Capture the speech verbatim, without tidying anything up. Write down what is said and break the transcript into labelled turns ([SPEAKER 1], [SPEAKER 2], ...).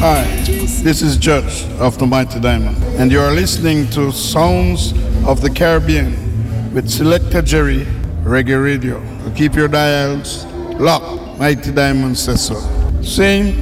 [SPEAKER 1] Hi, this is Judge of the Mighty Diamond, and you are listening to Sounds of the Caribbean with Selector Jerry Reggae Radio. So keep your dials locked. Mighty Diamond says so. Sing